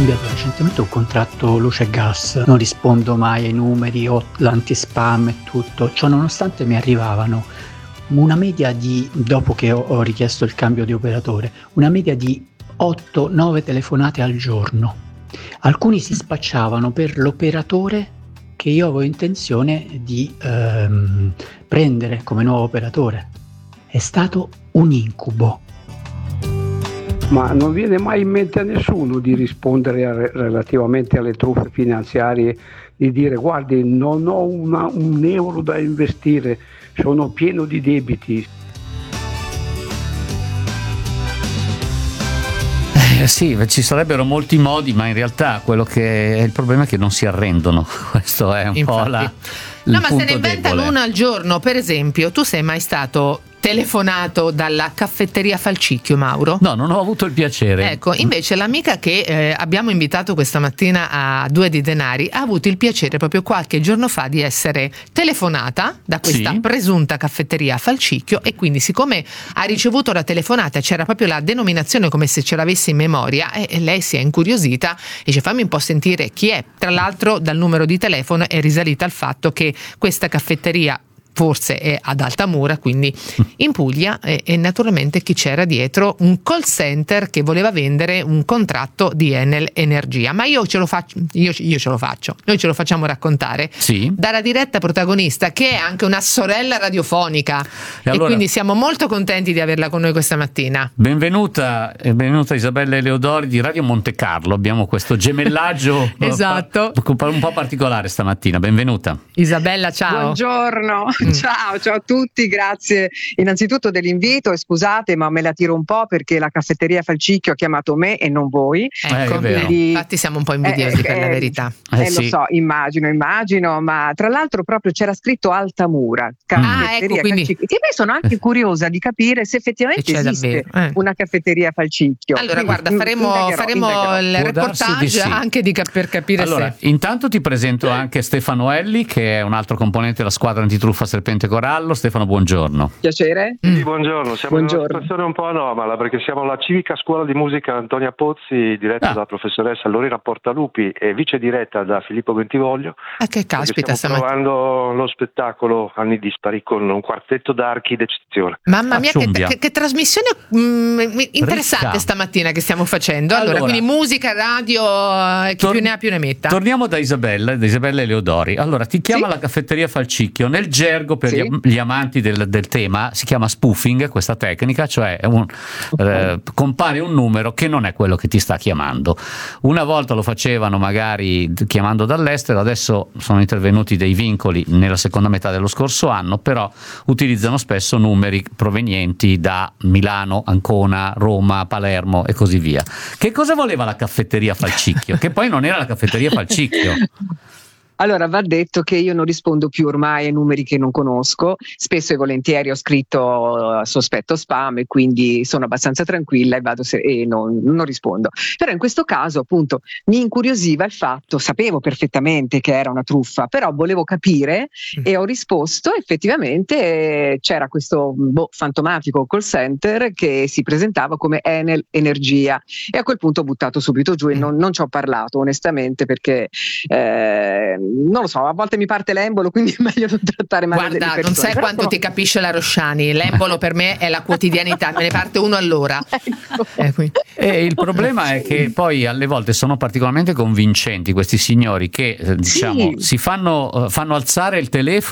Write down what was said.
cambiato recentemente un contratto luce e gas, non rispondo mai ai numeri, ho l'antispam e tutto, ciò nonostante mi arrivavano una media di, dopo che ho richiesto il cambio di operatore, una media di 8-9 telefonate al giorno. Alcuni si spacciavano per l'operatore che io avevo intenzione di prendere come nuovo operatore. È stato un incubo. Ma non viene mai in mente a nessuno di rispondere relativamente alle truffe finanziarie, di dire guardi non ho un euro da investire, sono pieno di debiti. Sì, ci sarebbero molti modi, ma in realtà quello che è il problema è che non si arrendono. Questo è un po' il ma se punto ne inventano debole. una al giorno. Per esempio, tu sei mai stato telefonato dalla caffetteria Falcicchio, Mauro? No, non ho avuto il piacere. Ecco, invece l'amica che abbiamo invitato questa mattina a Due di Denari ha avuto il piacere proprio qualche giorno fa di essere telefonata da questa presunta caffetteria Falcicchio, e quindi siccome ha ricevuto la telefonata, c'era proprio la denominazione come se ce l'avesse in memoria, e lei si è incuriosita e dice fammi un po' sentire chi è. Tra l'altro dal numero di telefono è risalita al fatto che questa caffetteria forse è ad Altamura, quindi in Puglia, e naturalmente chi c'era dietro? Un call center che voleva vendere un contratto di Enel Energia. Ma io ce lo faccio, noi ce lo facciamo raccontare dalla diretta protagonista, che è anche una sorella radiofonica, e allora, quindi siamo molto contenti di averla con noi questa mattina. Benvenuta Isabella Eleodori di Radio Monte Carlo. Abbiamo questo gemellaggio esatto, un po' particolare stamattina. Benvenuta Isabella, ciao. Buongiorno. Ciao a tutti, grazie innanzitutto dell'invito, e scusate ma me la tiro un po' perché la caffetteria Falcicchio ha chiamato me e non voi. Ecco, quindi, infatti siamo un po' invidiosi per la verità. Lo so, immagino, ma tra l'altro proprio c'era scritto Altamura, caffetteria Falcicchio. E poi sono anche curiosa di capire se effettivamente esiste una caffetteria Falcicchio. Allora guarda, faremo il reportage anche per capire allora, intanto ti presento anche Stefano Elli, che è un altro componente della squadra antitruffa Serpente Corallo. Stefano, buongiorno. Piacere. Sì, buongiorno. Siamo in una situazione un po' anomala perché siamo la civica scuola di musica Antonia Pozzi, diretta dalla professoressa Lorena Portalupi e vice diretta da Filippo Bentivoglio. Che caspita, stiamo provando lo spettacolo Anni Dispari con un quartetto d'archi d'eccezione. Mamma mia, che trasmissione interessante ricca stamattina che stiamo facendo. Allora, quindi musica, radio, chi più ne ha più ne metta. Torniamo da Isabella Eleodori. Allora, ti chiama la caffetteria Falcicchio. Nel gergo per gli amanti del tema si chiama spoofing questa tecnica, cioè compare un numero che non è quello che ti sta chiamando. Una volta lo facevano magari chiamando dall'estero, adesso sono intervenuti dei vincoli nella seconda metà dello scorso anno, però utilizzano spesso numeri provenienti da Milano, Ancona, Roma, Palermo e così via. Che cosa voleva la caffetteria Falcicchio? Che poi non era la caffetteria Falcicchio. Allora, va detto che io non rispondo più ormai ai numeri che non conosco, spesso e volentieri ho scritto sospetto spam e quindi sono abbastanza tranquilla e non rispondo. Però in questo caso appunto mi incuriosiva il fatto, sapevo perfettamente che era una truffa, però volevo capire e ho risposto. Effettivamente c'era questo fantomatico call center che si presentava come Enel Energia, e a quel punto ho buttato subito giù e non ci ho parlato onestamente perché non lo so, a volte mi parte l'embolo, quindi è meglio non trattare male delle persone. Non sai quanto ti capisce la Rosciani, l'embolo per me è la quotidianità, me ne parte uno all'ora. E il problema è che poi alle volte sono particolarmente convincenti questi signori che si fanno alzare il telefono